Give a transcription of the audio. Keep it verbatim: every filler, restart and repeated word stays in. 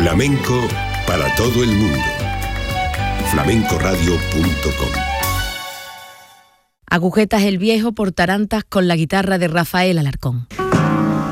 Flamenco para todo el mundo. flamenco radio punto com. Agujetas el Viejo por Tarantas con la guitarra de Rafael Alarcón.